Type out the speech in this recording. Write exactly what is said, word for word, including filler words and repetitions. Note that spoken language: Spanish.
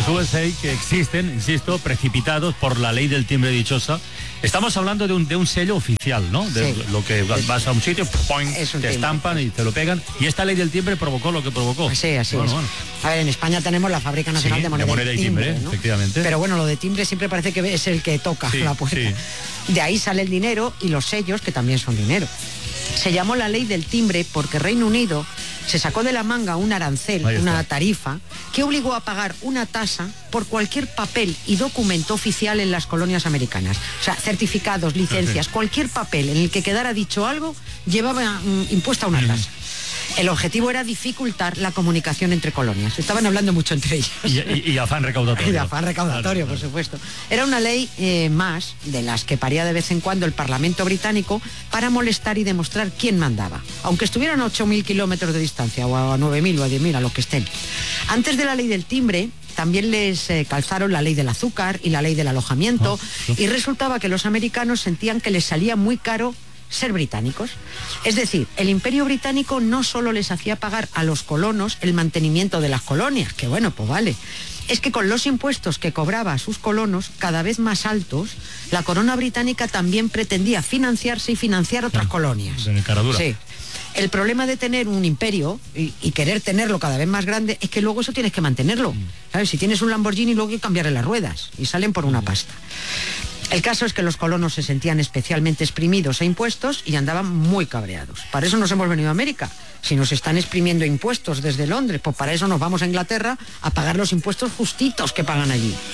los U S A que existen, insisto, precipitados por la ley del timbre dichosa. Estamos hablando de un, de un sello oficial, ¿no? De Sí. lo que vas a un sitio, ¡poing!, Es un te timbre. estampan y te lo pegan. Y esta ley del timbre provocó lo que provocó. Sí, así Bueno, es. bueno. A ver, en España tenemos la Fábrica Nacional Sí, de Moneda, de moneda y timbre, ¿no? efectivamente. Pero bueno, lo de timbre siempre parece que es el que toca Sí, la puerta. sí. De ahí sale el dinero y los sellos, que también son dinero. Se llamó la ley del timbre porque Reino Unido se sacó de la manga un arancel, Ahí está. una tarifa, que obligó a pagar una tasa por cualquier papel y documento oficial en las colonias americanas. O sea, certificados, licencias, cualquier papel en el que quedara dicho algo, llevaba mm, impuesta una tasa. El objetivo era dificultar la comunicación entre colonias. Estaban hablando mucho entre ellas. Y, y, y afán recaudatorio. Y de afán recaudatorio, por supuesto. Era una ley eh, más de las que paría de vez en cuando el Parlamento británico para molestar y demostrar quién mandaba, aunque estuvieran a ocho mil kilómetros de distancia, o a nueve mil o a diez mil, a lo que estén. Antes de la ley del timbre, también les eh, calzaron la ley del azúcar y la ley del alojamiento, Oh, oh. y resultaba que los americanos sentían que les salía muy caro ser británicos. Es decir, el Imperio Británico no solo les hacía pagar a los colonos el mantenimiento de las colonias, que bueno, pues vale, es que con los impuestos que cobraba a sus colonos, cada vez más altos, la corona británica también pretendía financiarse y financiar otras colonias. De cara dura. Sí. El problema de tener un imperio y, y querer tenerlo cada vez más grande es que luego eso tienes que mantenerlo. ¿Sabes? Si tienes un Lamborghini, luego hay que cambiarle las ruedas y salen por una pasta. El caso es que los colonos se sentían especialmente exprimidos e impuestos y andaban muy cabreados. Para eso nos hemos venido a América. Si nos están exprimiendo impuestos desde Londres, pues para eso nos vamos a Inglaterra a pagar los impuestos justitos que pagan allí.